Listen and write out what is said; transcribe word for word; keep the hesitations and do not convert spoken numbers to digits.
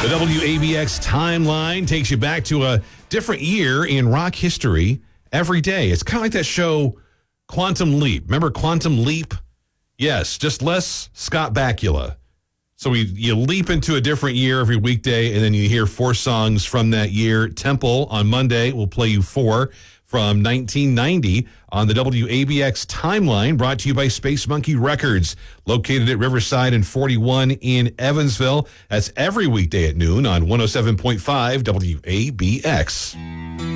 The W A B X timeline takes you back to a different year in rock history every day. It's kind of like that show Quantum Leap. Remember Quantum Leap? Yes, just less Scott Bakula. So we you leap into a different year every weekday, and then you hear four songs from that year. Temple on Monday will play you four from nineteen ninety on the W A B X timeline, brought to you by Space Monkey Records, located at Riverside and forty-one in Evansville. That's every weekday at noon on one oh seven point five W A B X.